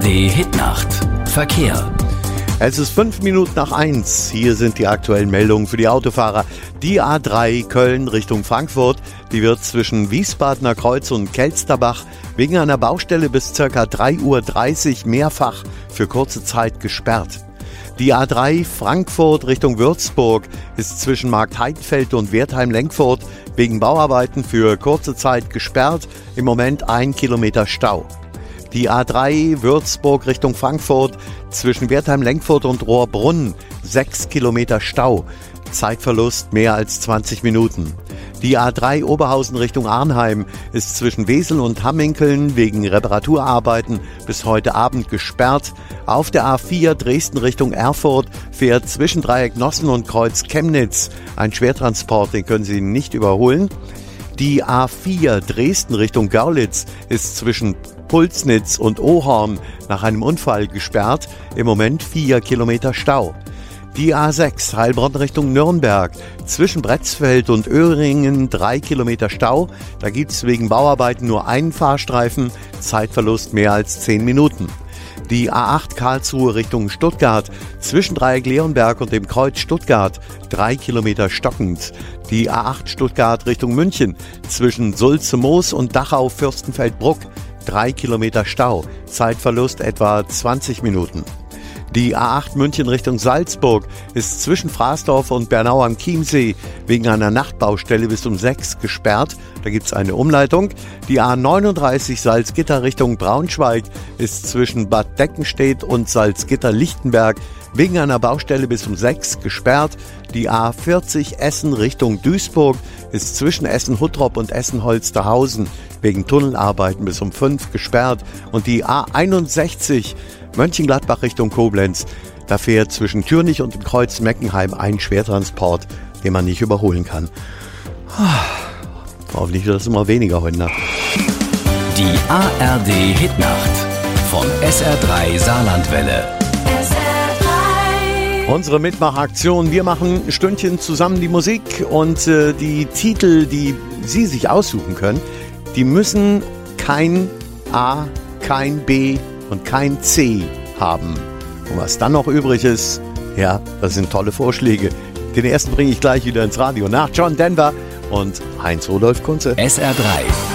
ARD Hitnacht. Verkehr. Es ist 5:05. Hier sind die aktuellen Meldungen für die Autofahrer. Die A3 Köln Richtung Frankfurt, die wird zwischen Wiesbadener Kreuz und Kelsterbach wegen einer Baustelle bis ca. 3:30 Uhr mehrfach für kurze Zeit gesperrt. Die A3 Frankfurt Richtung Würzburg ist zwischen Marktheidenfeld und Wertheim-Lenkfurt wegen Bauarbeiten für kurze Zeit gesperrt. Im Moment 1 Kilometer Stau. Die A3 Würzburg Richtung Frankfurt zwischen Wertheim-Lenkfurt und Rohrbrunn 6 Kilometer Stau. Zeitverlust mehr als 20 Minuten. Die A3 Oberhausen Richtung Arnheim ist zwischen Wesel und Hamminkeln wegen Reparaturarbeiten bis heute Abend gesperrt. Auf der A4 Dresden Richtung Erfurt fährt zwischen Dreieck Nossen und Kreuz Chemnitz ein Schwertransport, den können Sie nicht überholen. Die A4 Dresden Richtung Görlitz ist zwischen Pulsnitz und Ohorn nach einem Unfall gesperrt. Im Moment 4 Kilometer Stau. Die A6 Heilbronn Richtung Nürnberg zwischen Bretzfeld und Öhringen 3 Kilometer Stau. Da gibt es wegen Bauarbeiten nur einen Fahrstreifen. Zeitverlust mehr als 10 Minuten. Die A8 Karlsruhe Richtung Stuttgart zwischen Dreieck Leonberg und dem Kreuz Stuttgart 3 Kilometer stockend. Die A8 Stuttgart Richtung München zwischen Sulze-Moos und Dachau-Fürstenfeldbruck 3 Kilometer Stau. Zeitverlust etwa 20 Minuten. Die A8 München Richtung Salzburg ist zwischen Fraßdorf und Bernau am Chiemsee wegen einer Nachtbaustelle bis um 6 gesperrt. Da gibt es eine Umleitung. Die A39 Salzgitter Richtung Braunschweig ist zwischen Bad Deckenstedt und Salzgitter-Lichtenberg wegen einer Baustelle bis um 6 gesperrt. Die A40 Essen Richtung Duisburg ist zwischen Essen-Huttrop und Essen-Holsterhausen wegen Tunnelarbeiten bis um 5 gesperrt. Und die A61 Mönchengladbach Richtung Koblenz, da fährt zwischen Türnich und dem Kreuz Meckenheim ein Schwertransport, den man nicht überholen kann. Hoffentlich wird das immer weniger heute Nacht. Die ARD Hitnacht von SR3 Saarlandwelle. Unsere Mitmachaktion, wir machen ein Stündchen zusammen die Musik und die Titel, die Sie sich aussuchen können, die müssen kein A, kein B und kein C haben. Und was dann noch übrig ist, ja, das sind tolle Vorschläge. Den ersten bringe ich gleich wieder ins Radio nach John Denver und Heinz Rudolf Kunze. SR3